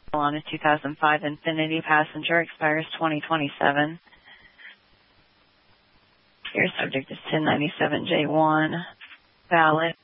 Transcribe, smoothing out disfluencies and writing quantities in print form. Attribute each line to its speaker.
Speaker 1: on a 2005 Infiniti passenger, expires 2027. Your subject is 1097J1, valid.